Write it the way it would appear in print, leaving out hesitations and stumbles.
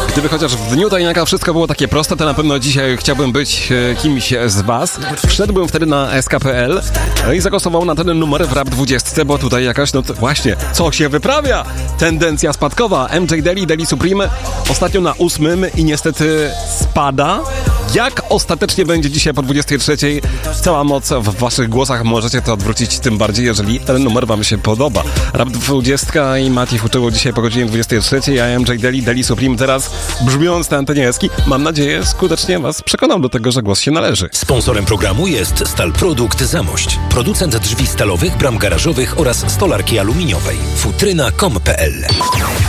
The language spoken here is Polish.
Gdyby chociaż w dniu tajniaka wszystko było takie proste, to na pewno dzisiaj chciałbym być kimś z was. Wszedłbym wtedy na sk.pl i zagłosował na ten numer w Rap 20, bo tutaj jakaś, no to właśnie, co się wyprawia? Tendencja spadkowa. MJ Daily Supreme ostatnio na 8 i niestety spada. Jak ostatecznie będzie dzisiaj po 23? Cała moc w waszych głosach, możecie to odwrócić, tym bardziej, jeżeli ten numer wam się podoba. Rap 20 i Mati Huczyło dzisiaj po godzinie 23, a MJ Daily Supreme teraz brzmiąc na antenie Eski, mam nadzieję, skutecznie was przekonał do tego, że głos się należy. Sponsorem programu jest Stalprodukt Zamość, producent drzwi stalowych, bram garażowych oraz stolarki aluminiowej. Futryna.com.pl